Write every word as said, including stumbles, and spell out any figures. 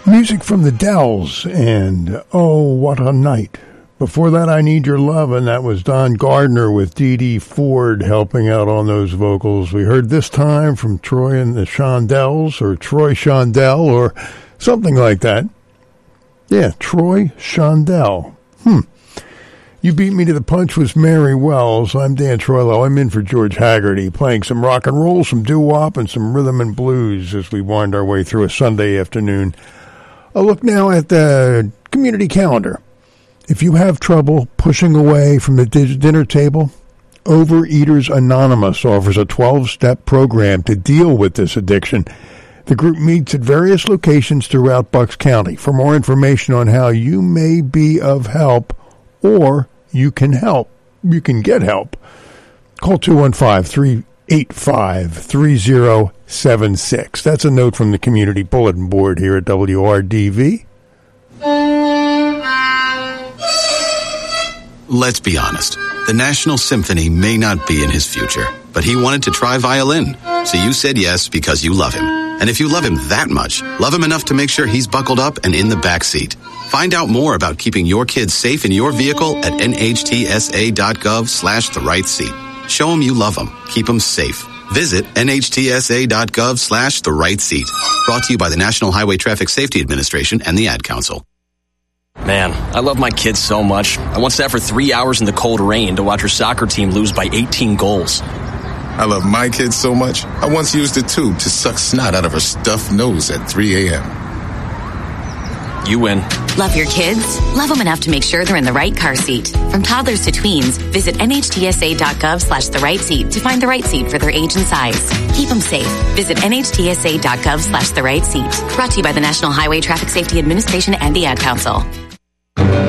Music from the Dells and Oh, What a Night. Before that, I Need Your Love, and that was Don Gardner with Dee Dee Ford helping out on those vocals. We heard This Time from Troy and the Shondells, or Troy Shondell, or something like that. Yeah, Troy Shondell. Hmm. You Beat Me to the Punch was Mary Wells. I'm Dan Troilo. I'm in for George Haggerty, playing some rock and roll, some doo-wop, and some rhythm and blues as we wind our way through a Sunday afternoon. A look now at the community calendar. If you have trouble pushing away from the dinner table, Overeaters Anonymous offers a twelve-step program to deal with this addiction. The group meets at various locations throughout Bucks County. For more information on how you may be of help or you can help, you can get help, call two one five, three eight five, three zero seven six. That's a note from the community bulletin board here at W R D V. Let's be honest. The National Symphony may not be in his future, but he wanted to try violin. So you said yes because you love him. And if you love him that much, love him enough to make sure he's buckled up and in the back seat. Find out more about keeping your kids safe in your vehicle at nhtsa.gov slash the right seat. Show him you love him. Keep him safe. Visit nhtsa.gov slash the right seat. Brought to you by the National Highway Traffic Safety Administration and the Ad Council. Man, I love my kids so much. I once sat for three hours in the cold rain to watch her soccer team lose by eighteen goals. I love my kids so much, I once used a tube to suck snot out of her stuffed nose at three a.m. You win. Love your kids? Love them enough to make sure they're in the right car seat. From toddlers to tweens, visit nhtsa.gov slash the right seat to find the right seat for their age and size. Keep them safe. Visit nhtsa.gov slash the right seat. Brought to you by the National Highway Traffic Safety Administration and the Ad Council.